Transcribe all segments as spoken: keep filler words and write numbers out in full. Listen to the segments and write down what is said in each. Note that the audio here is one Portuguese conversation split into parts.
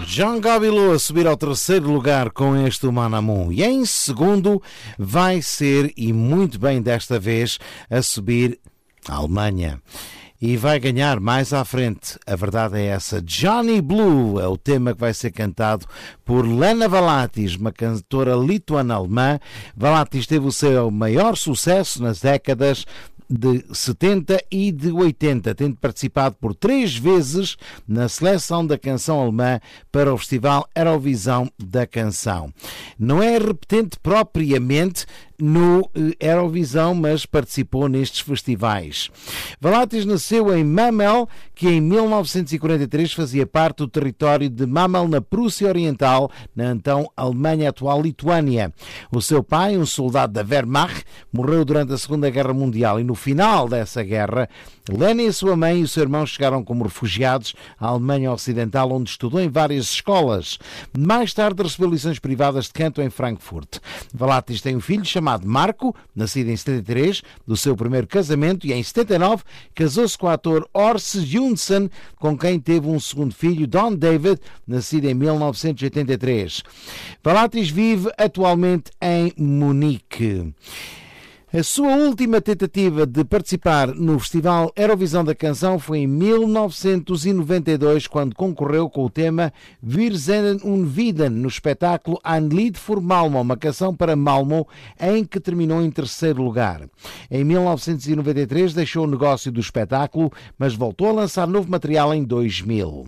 John Gabilo a subir ao terceiro lugar com este Manamun. E em segundo vai ser, e muito bem desta vez, a subir a Alemanha. E vai ganhar mais à frente. A verdade é essa. Johnny Blue é o tema que vai ser cantado por Lena Valatis, uma cantora lituana-alemã. Valatis teve o seu maior sucesso nas décadas de setenta e de oitenta, tendo participado por três vezes na seleção da canção alemã para o Festival Eurovisão da Canção. Não é repetente propriamente no Eurovisão, mas participou nestes festivais. Valatis nasceu em Mamel, que em mil novecentos e quarenta e três fazia parte do território de Mamel, na Prússia Oriental, na então Alemanha, atual Lituânia. O seu pai, um soldado da Wehrmacht, morreu durante a Segunda Guerra Mundial e no final dessa guerra, Lena e a sua mãe e o seu irmão chegaram como refugiados à Alemanha Ocidental, onde estudou em várias escolas. Mais tarde recebeu lições privadas de canto em Frankfurt. Valatis tem um filho chamado Marco, nascido em setenta e três, do seu primeiro casamento, e em setenta e nove casou-se com o ator Ors Jonsson, com quem teve um segundo filho, Don David, nascido em mil novecentos e oitenta e três. Valatis vive atualmente em Munique. A sua última tentativa de participar no Festival Eurovisão da Canção foi em mil novecentos e noventa e dois, quando concorreu com o tema Wir sind unwieden no espetáculo Ein Lied für Malmö, uma canção para Malmö, em que terminou em terceiro lugar. Em mil novecentos e noventa e três deixou o negócio do espetáculo, mas voltou a lançar novo material em dois mil.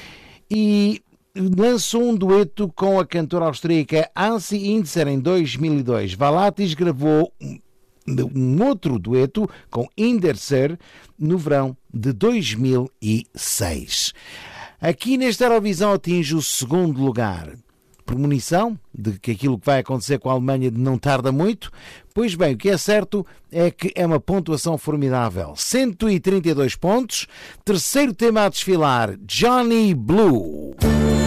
E lançou um dueto com a cantora austríaca Hansi Hinzer em dois mil e dois. Valatis gravou um outro dueto com Hindersser no verão de dois mil e seis. Aqui nesta Eurovisão atinge o segundo lugar. Premonição de que aquilo que vai acontecer com a Alemanha não tarda muito? Pois bem, o que é certo é que é uma pontuação formidável. cento e trinta e dois pontos. Terceiro tema a desfilar, Johnny Blue.